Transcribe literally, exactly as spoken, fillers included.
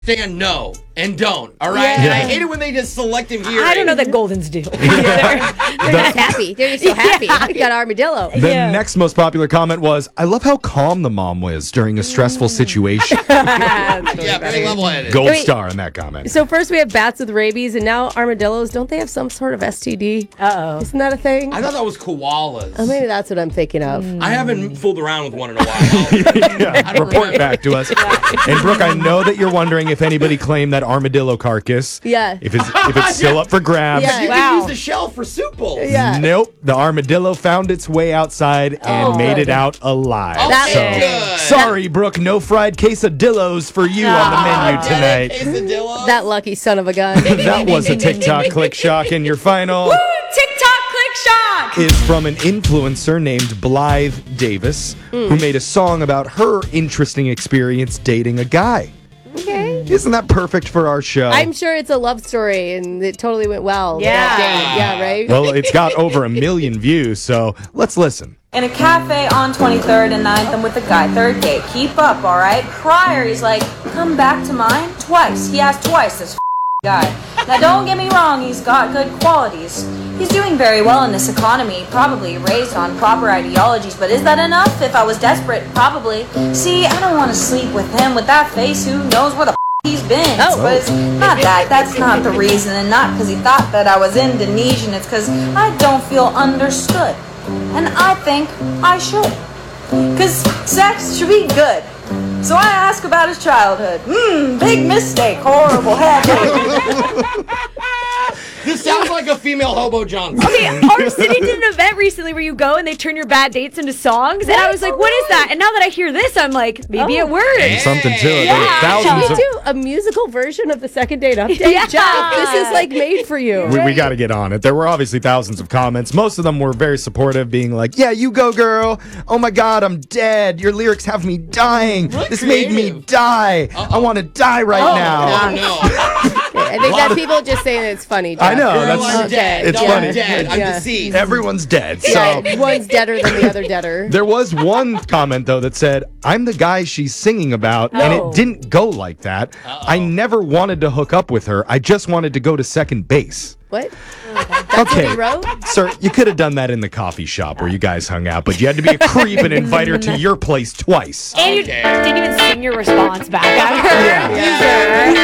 Stand no and don't. All right. Yeah. And I hate it when they just selective hearing. I don't know that Goldens do. They're just happy. They're just so happy. We got armadillo. The Yeah. next most popular comment was, I love how calm the mom was during a stressful situation. Yeah, very level-headed. Gold Wait. star in that comment. So first we have bats with rabies, and now armadillos. Don't they have some sort of S T D? Uh-oh. Isn't that a thing? I thought that was koalas. Oh, maybe that's what I'm thinking of. I haven't fooled around with one in a while. Yeah, I don't report remember. back to us. And Brooke, I know that you're wondering if anybody claimed that armadillo carcass. Yeah. If it's if it's still up for grabs. Yeah. You Wow. can use the shell for soup bowls. Yeah. Nope. The armadillo found its way outside and Oh, made good. it out alive. Oh, That- so good. sorry, Brooke, no fried quesadillos for you on the menu Get it, tonight. quesadillas? That lucky son of a gun. That was a TikTok click shock, and your final TikTok click shock. is from an influencer named Blythe Davis, who made a song about her interesting experience dating a guy. Okay. Isn't that perfect for our show? I'm sure it's a love story, and it totally went well. Yeah. that day. Yeah, right? Well, it's got over a million views, so let's listen. In a cafe on twenty-third and ninth, I'm with a guy. Third date. Keep up, alright? Prior, he's like, come back to mine? Twice. He asked twice, this guy. Now, don't get me wrong, he's got good qualities. He's doing very well in this economy, probably raised on proper ideologies, but is that enough? If I was desperate, probably. See, I don't want to sleep with him with that face. Who knows where the he's been? Oh. But it's not that. That's not the reason, and not because he thought that I was Indonesian. It's because I don't feel understood. And I think I should. Because sex should be good. So I ask about his childhood. Mmm, big mistake. Horrible. Heck. This sounds like a female hobo Johnson. Okay, our city did an event recently where you go and they turn your bad dates into songs, and I was like, "What is that?" And now that I hear this, I'm like, maybe it works. Hey. Something to it. Yeah. There were Should thousands we of... do a musical version of the second date update? Yeah. Jeff, this is like made for you. We, we got to get on it. There were obviously thousands of comments. Most of them were very supportive, being like, yeah, you go, girl. Oh my God, I'm dead. Your lyrics have me dying. Really This made me creative. die. I want to die right now. Oh, no. I think that people just saying it's funny. Jeff. I know. Girl, That's, I'm dead. it's no, funny. I'm dead. I'm Yeah. deceased. Everyone's dead. So Yeah, one's deader than the other deader. there was one comment, though, that said, I'm the guy she's singing about, and Oh. it didn't go like that. I never wanted to hook up with her. I just wanted to go to second base. What? Okay, he wrote? sir, you could have done that in the coffee shop where you guys hung out, but you had to be a creep and invite her to your place twice. And you Okay. didn't even sing your response back at her. Yeah. Loser.